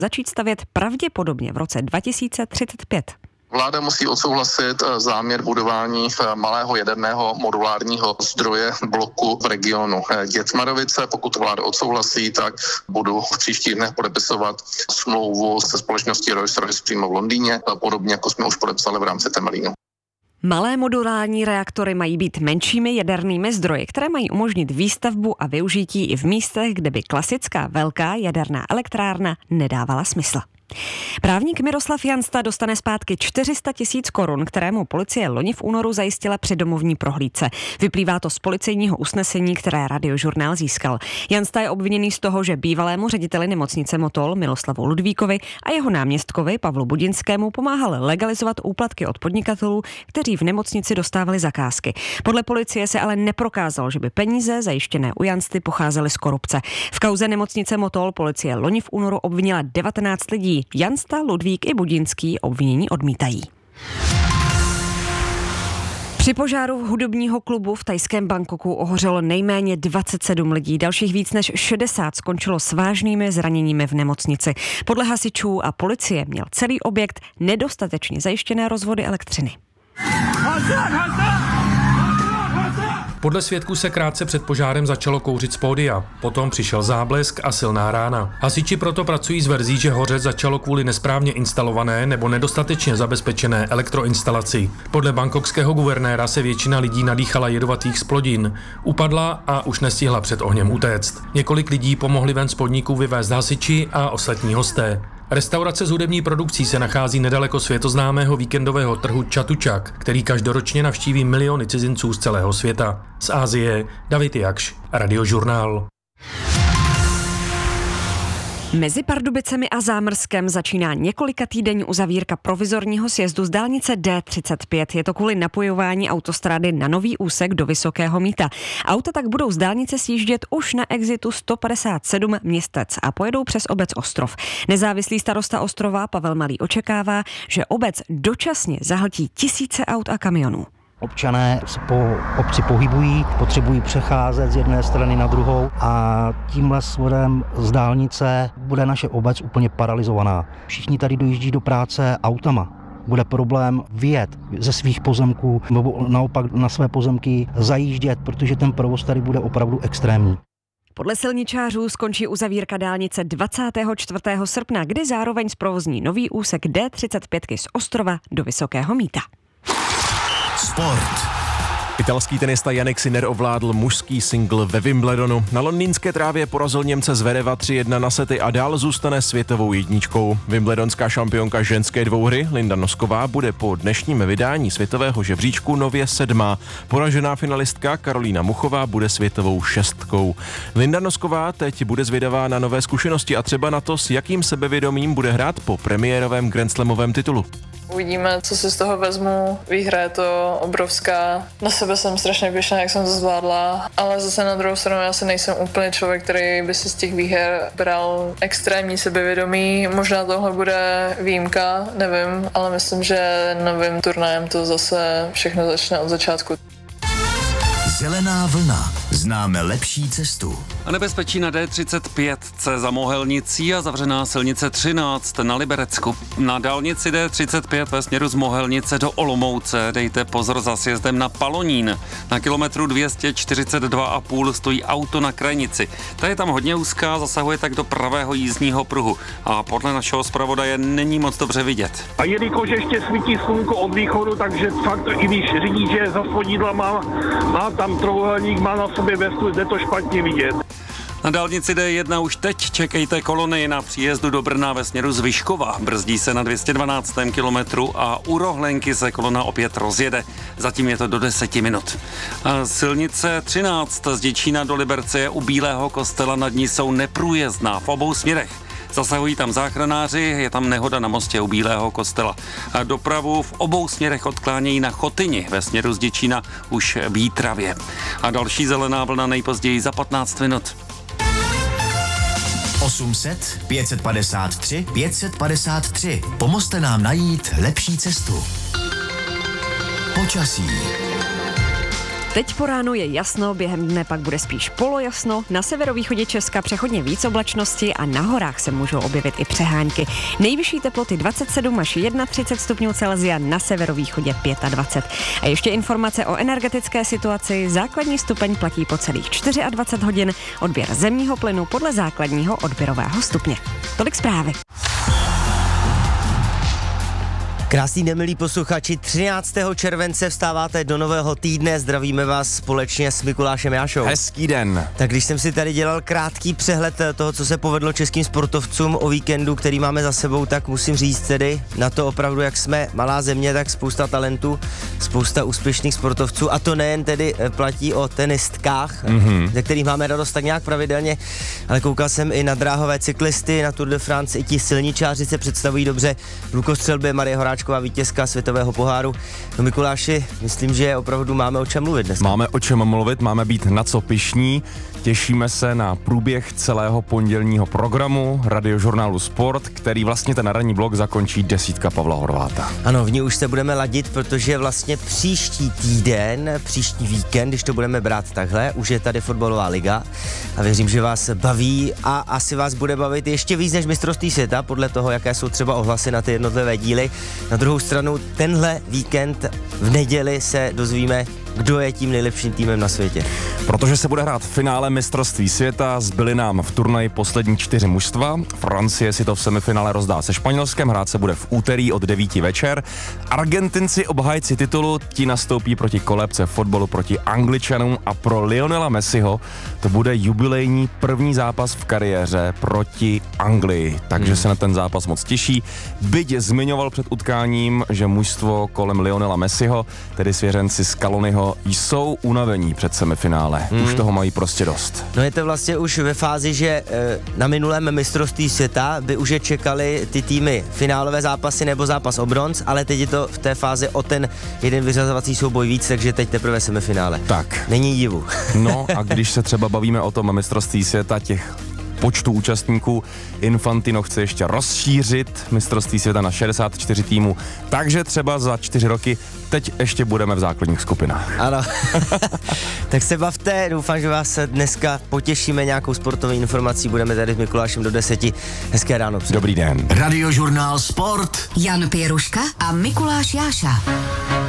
začít stavět pravděpodobně v roce 2035. Vláda musí odsouhlasit záměr budování malého jaderného modulárního zdroje bloku v regionu Dětmarovice. Pokud vláda odsouhlasí, tak budu v příštích dnech podepisovat smlouvu se společností Rolls-Royce přímo v Londýně, podobně jako jsme už podepsali v rámci Temelínu. Malé modulární reaktory mají být menšími jadernými zdroji, které mají umožnit výstavbu a využití i v místech, kde by klasická velká jaderná elektrárna nedávala smysl. Právník Miroslav Jansta dostane zpátky 400 000 korun, kterému policie loni v únoru zajistila při domovní prohlídce. Vyplývá to z policejního usnesení, které Radiožurnál získal. Jansta je obviněný z toho, že bývalému řediteli nemocnice Motol Miloslavu Ludvíkovi a jeho náměstkovi Pavlu Budinskému pomáhal legalizovat úplatky od podnikatelů, kteří v nemocnici dostávali zakázky. Podle policie se ale neprokázalo, že by peníze zajištěné u Jansty pocházely z korupce. V kauze nemocnice Motol policie loni v únoru obvinila 19 lidí. Jansta, Ludvík i Budinský obvinění odmítají. Při požáru hudebního klubu v thajském Bangkoku ohořelo nejméně 27 lidí. Dalších víc než 60 skončilo s vážnými zraněními v nemocnici. Podle hasičů a policie měl celý objekt nedostatečně zajištěné rozvody elektřiny. Podle svědků se krátce před požárem začalo kouřit z pódia. Potom přišel záblesk a silná rána. Hasiči proto pracují s verzí, že hořet začalo kvůli nesprávně instalované nebo nedostatečně zabezpečené elektroinstalaci. Podle bangkokského guvernéra se většina lidí nadýchala jedovatých zplodin. Upadla a už nestihla před ohněm utéct. Několik lidí pomohli ven z podniku vyvést hasiči a ostatní hosté. Restaurace s hudební produkcí se nachází nedaleko světoznámého víkendového trhu Chatuchak, který každoročně navštíví miliony cizinců z celého světa. Z Asie David Jakš, Radiožurnál. Mezi Pardubicemi a Zámrskem začíná několikatýdenní uzavírka provizorního sjezdu z dálnice D35. Je to kvůli napojování autostrády na nový úsek do Vysokého Mýta. Auta tak budou z dálnice sjíždět už na exitu 157 Městec a pojedou přes obec Ostrov. Nezávislý starosta Ostrova Pavel Malý očekává, že obec dočasně zahltí tisíce aut a kamionů. Občané se po obci pohybují, potřebují přecházet z jedné strany na druhou a tímhle svodem z dálnice bude naše obec úplně paralizovaná. Všichni tady dojíždí do práce autama. Bude problém vyjet ze svých pozemků nebo naopak na své pozemky zajíždět, protože ten provoz tady bude opravdu extrémní. Podle silničářů skončí uzavírka dálnice 24. srpna, kdy zároveň zprovozní nový úsek D35 z Ostrova do Vysokého Mýta. Sport. Italský tenista Jannik Sinner ovládl mužský singl ve Wimbledonu. Na londýnské trávě porazil Němce Zvereva 3-1 na sety a dál zůstane světovou jedničkou. Wimbledonská šampionka ženské dvouhry Linda Nosková bude po dnešním vydání světového žebříčku nově 7. Poražená finalistka Karolína Muchová bude světovou 6. Linda Nosková teď bude zvědavá na nové zkušenosti a třeba na to, s jakým sebevědomím bude hrát po premiérovém grandslamovém titulu. Uvidíme, co si z toho vezmu. Výhra je to obrovská. Na sebe jsem strašně pyšná, jak jsem to zvládla, ale zase na druhou stranu já si nejsem úplně člověk, který by si z těch výher bral extrémní sebevědomí. Možná tohle bude výjimka, nevím, ale myslím, že novým turnajem to zase všechno začne od začátku. Zelená vlna. Známe lepší cestu. A nebezpečí na D35 za Mohelnicí a zavřená silnice 13 na Liberecku. Na dálnici D35 ve směru z Mohelnice do Olomouce dejte pozor za sjezdem na Palonín. Na kilometru 242,5 stojí auto na krajnici. Ta je tam hodně úzká, zasahuje tak do pravého jízdního pruhu a podle našeho zpravodaje není moc dobře vidět. A jelikož ještě svítí slunko od východu, takže fakt i když řidič je za svodidla má tam trojúhelník, má na sobě vestu, jde to špatně vidět. Na dálnici D1 už teď čekejte kolony na příjezdu do Brna ve směru z Vyškova. Brzdí se na 212. kilometru a u Rohlenky se kolona opět rozjede. Zatím je to do 10 minut. A silnice 13 z Děčína do Liberce je u Bílého kostela, nad ní jsou neprůjezdná v obou směrech. Zasahují tam záchranáři, je tam nehoda na mostě u Bílého kostela. A dopravu v obou směrech odklánějí na Chotyni ve směru z Děčína už v Jítravě. A další zelená vlna nejpozději za 15 minut. 800 553 553. Pomozte nám najít lepší cestu. Počasí. Teď po ránu je jasno, během dne pak bude spíš polojasno, na severovýchodě Česka přechodně víc oblačnosti a na horách se můžou objevit i přehánky. Nejvyšší teploty 27 až 31 stupňů Celsia, na severovýchodě 25. A ještě informace o energetické situaci. Základní stupeň platí po celých 24 hodin, odběr zemního plynu podle základního odběrového stupně. Tolik zprávy. Krásný den, milí posluchači, 13. července vstáváte do nového týdne, zdravíme vás společně s Mikulášem Jášou. Hezký den. Tak když jsem si tady dělal krátký přehled toho, co se povedlo českým sportovcům o víkendu, který máme za sebou, tak musím říct tedy na to opravdu, jak jsme malá země, tak spousta talentů, spousta úspěšných sportovců, a to nejen tedy platí o tenistkách, ze kterých máme radost tak nějak pravidelně, ale koukal jsem i na dráhové cyklisty, na Tour de France, i ti silničáři se představují dobře, v lukostřelbě Marie Horáčková, vítězka světového poháru. No Mikuláši, myslím, že opravdu máme o čem mluvit dnes. Máme o čem mluvit, máme být na co pyšní. Těšíme se na průběh celého pondělního programu Radiožurnálu Sport, který vlastně ten ranní blok zakončí desítka Pavla Horváta. Ano, v ní už se budeme ladit, protože vlastně příští týden, příští víkend, když to budeme brát takhle, už je tady fotbalová liga a věřím, že vás baví a asi vás bude bavit ještě víc než mistrovství světa, podle toho, jaké jsou třeba ohlasy na ty jednotlivé díly. Na druhou stranu, tenhle víkend v neděli se dozvíme, kdo je tím nejlepším týmem na světě. Protože se bude hrát finále mistrovství světa, zbyly nám v turnaji poslední 4 mužstva. Francie si to v semifinále rozdá se Španělskem, hrát se bude v úterý od 9 večer. Argentinci, obhájci titulu, ti nastoupí proti kolébce fotbalu proti Angličanům a pro Lionela Messiho to bude jubilejní první zápas v kariéře proti Anglii. Takže se na ten zápas moc těší. Byť zmiňoval před utkáním, že mužstvo kolem Lionela Messiho, tedy svěřenci Scaloniho, jsou unavení před semifinále. Už toho mají prostě dost. No je to vlastně už ve fázi, že na minulém mistrovství světa by už je čekali ty týmy finálové zápasy nebo zápas o bronz, ale teď je to v té fázi o ten jeden vyřazovací souboj víc, takže teď teprve semifinále. Tak. Není divu. No a když se třeba bavíme o tom mistrovství světa, těch počtu účastníků, Infantino chce ještě rozšířit mistrovství světa na 64 týmů, takže třeba za 4 roky teď ještě budeme v základních skupinách. Ano, tak se bavte, doufám, že vás dneska potěšíme nějakou sportovní informací, budeme tady s Mikulášem do 10. Hezké ráno. Dobrý den. Radiožurnál Sport. Jan Pěruška a Mikuláš Jáša.